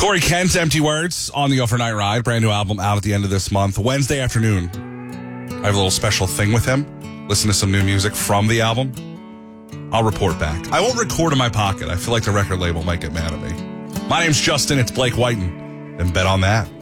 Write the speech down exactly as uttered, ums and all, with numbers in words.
Corey Kent, Empty Words on the Overnight Ride. Brand new album out at the end of this month. Wednesday afternoon, I have a little special thing with him. Listen to some new music from the album. I'll report back. I won't record in my pocket. I feel like the record label might get mad at me. My name's Justin. It's Blake Whiten. And bet on that.